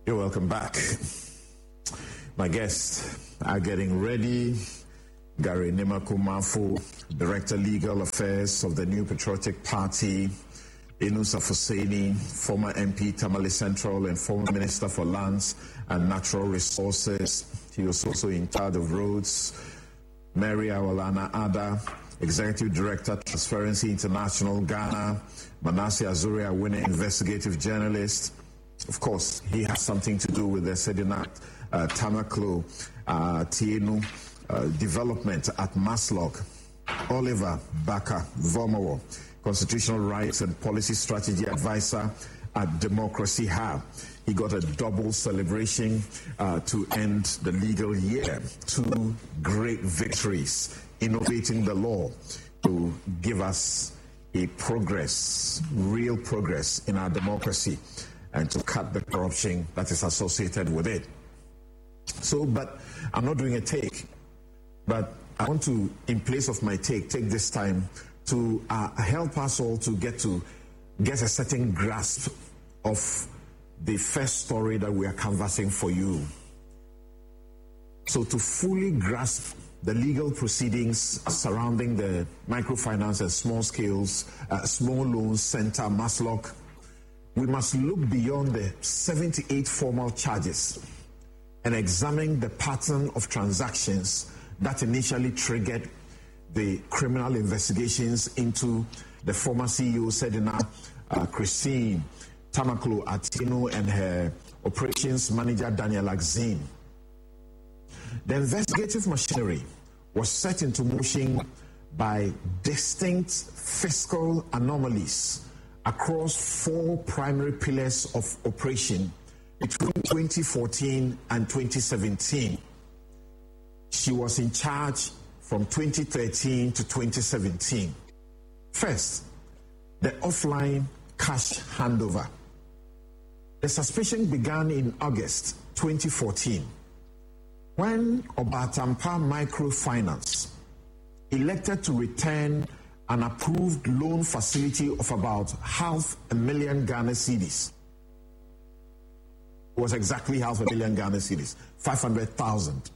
You're welcome back. My guests are getting ready. Gary Nemakumafo, Director Legal Affairs of the New Patriotic Party, Inusa Fuseni, former MP Tamale Central and former Minister for Lands and Natural Resources. He was also in charge of roads. Mary Awalana Ada, Executive Director, Transparency International Ghana. Manasseh Azuria, winning investigative journalist. Of course, he has something to do with the Sedinat Tamaklo Tienu development at Maslog. Oliver Baka Vomawo, Constitutional Rights and Policy Strategy Advisor at Democracy Hub. He got a double celebration to end the legal year. 2 great victories, innovating the law to give us a progress, real progress in our democracy, and to cut the corruption that is associated with it. So, but I'm not doing a take, but I want to, in place of my take this time to help us all to get a certain grasp of the first story that we are canvassing for you. So to fully grasp the legal proceedings surrounding the microfinance and small loans center, Maslog, we must look beyond the 78 formal charges and examine the pattern of transactions that initially triggered the criminal investigations into the former CEO Sedina Christine Tamaklo Atino and her operations manager Daniel Axine. The investigative machinery was set into motion by distinct fiscal anomalies across 4 primary pillars of operation between 2014 and 2017. She was in charge from 2013 to 2017. First, the offline cash handover. The suspicion began in August 2014 when Obatampa Microfinance elected to return an approved loan facility of about 500,000 Ghana cedis. It was exactly 500,000 Ghana cedis, 500,000.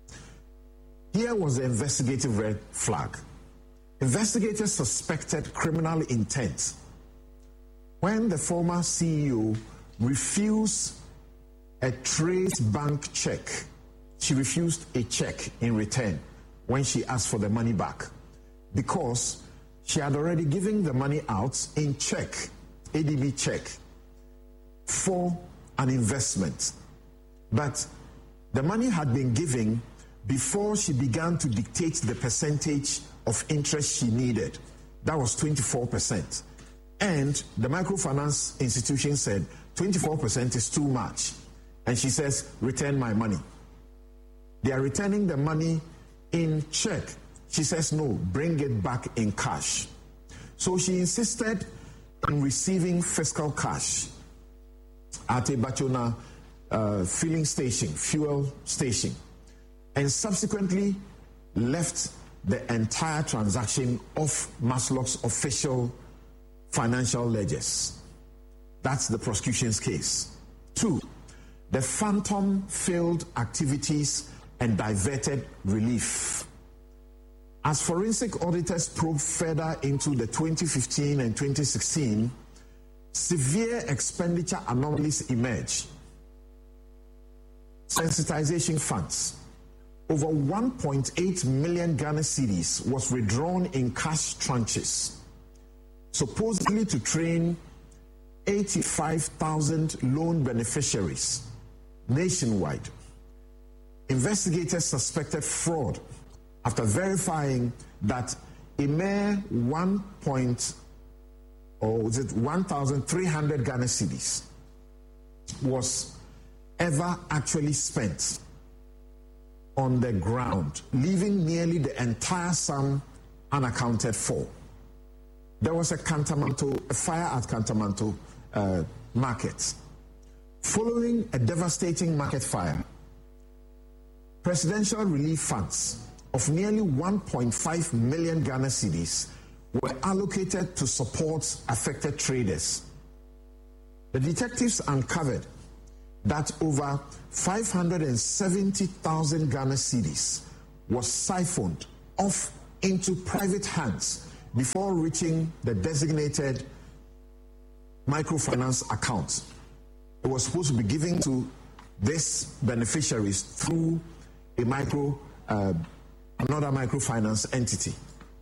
Here was the investigative red flag. Investigators suspected criminal intent when the former CEO refused a Trace Bank check. She refused a check in return when she asked for the money back because she had already given the money out in check, ADB check, for an investment. But the money had been given before she began to dictate the percentage of interest she needed. That was 24%. And the microfinance institution said 24% is too much. And she says, return my money. They are returning the money in check. She says, no, bring it back in cash. So she insisted on receiving fiscal cash at a Bachona filling station, fuel station, and subsequently left the entire transaction off Maslog's official financial ledgers. That's the prosecution's case. 2, the phantom failed activities and diverted relief. As forensic auditors probe further into the 2015 and 2016, severe expenditure anomalies emerge. Sensitization funds. Over 1.8 million Ghana cedis was withdrawn in cash tranches, supposedly to train 85,000 loan beneficiaries nationwide. Investigators suspected fraud after verifying that a mere 1,300 Ghana cedis was ever actually spent on the ground, leaving nearly the entire sum unaccounted for. There was a fire at Kantamanto market. Following a devastating market fire, presidential relief funds of nearly 1.5 million Ghana cedis were allocated to support affected traders. The detectives uncovered that over 570,000 Ghana cedis was siphoned off into private hands before reaching the designated microfinance account. It was supposed to be given to these beneficiaries through another microfinance entity.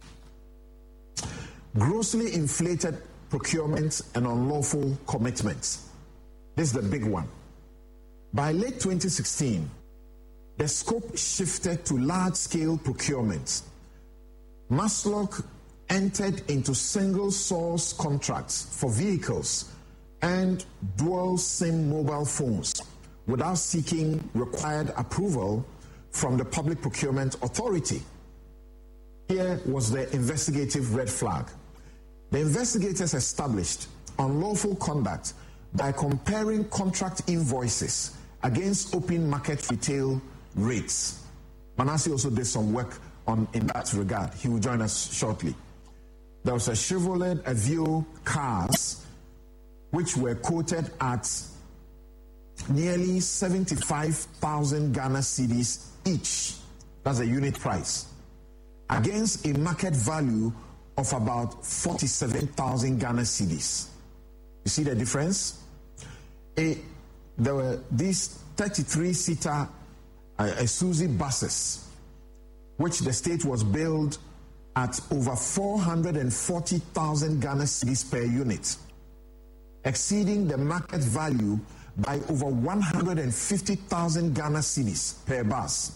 Grossly inflated procurements and unlawful commitments. This is the big one. By late 2016, the scope shifted to large-scale procurements. Maslock entered into single-source contracts for vehicles and dual-SIM mobile phones without seeking required approval from the Public Procurement Authority. Here was the investigative red flag. The investigators established unlawful conduct by comparing contract invoices against open market retail rates. Manasseh also did some work in that regard. He will join us shortly. There was a Chevrolet Aveo cars which were quoted at nearly 75,000 Ghana cedis each. That's a unit price. Against a market value of about 47,000 Ghana cedis. You see the difference? There were these 33-seater Isuzu buses, which the state was billed at over 440,000 Ghana cedis per unit, exceeding the market value by over 150,000 Ghana cedis per bus.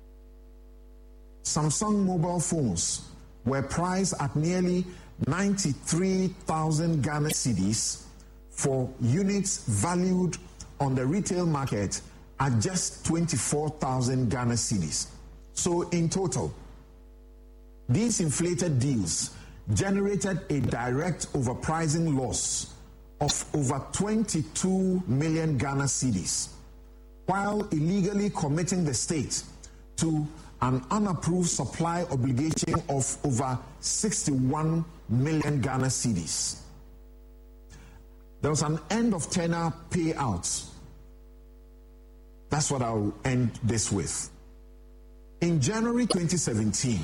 Samsung mobile phones were priced at nearly 93,000 Ghana cedis for units valued on the retail market at just 24,000 Ghana cedis. So in total, these inflated deals generated a direct overpricing loss of over 22 million Ghana cedis, while illegally committing the state to an unapproved supply obligation of over 61 million Ghana cedis. There was an end of tenure payout. That's what I'll end this with. In January 2017,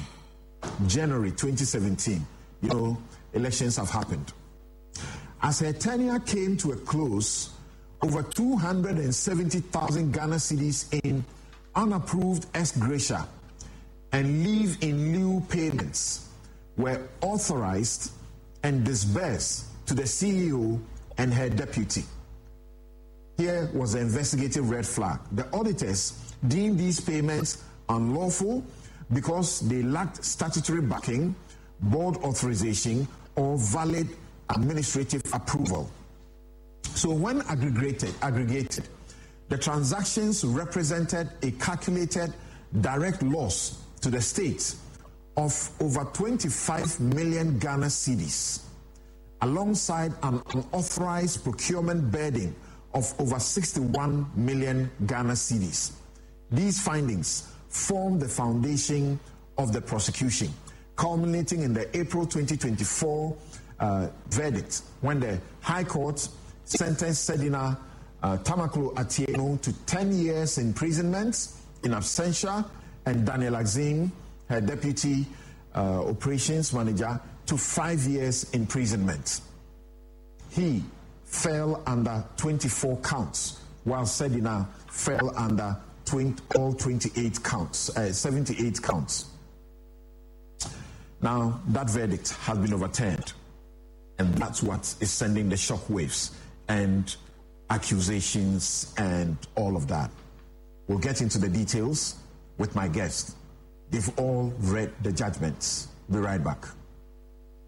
elections have happened. As her tenure came to a close, over 270,000 Ghana cedis in unapproved ex gratia and leave in lieu payments were authorized and disbursed to the CEO and her deputy. Here was the investigative red flag. The auditors deemed these payments unlawful because they lacked statutory backing, board authorization, or valid administrative approval. So when aggregated, the transactions represented a calculated direct loss to the state of over 25 million Ghana cedis, alongside an unauthorized procurement burden of over 61 million Ghana cedis. These findings form the foundation of the prosecution, culminating in the April 2024 verdict, when the High Court sentenced Sedina Tamaklo Atieno to 10 years imprisonment in absentia, and Daniel Axim, her deputy operations manager, to 5 years imprisonment. He fell under 24 counts, while Sedina fell under all 78 counts, 78 counts. Now, that verdict has been overturned, and that's what is sending the shockwaves and accusations and all of that. We'll get into the details with my guest. They've all read the judgments. Be right back.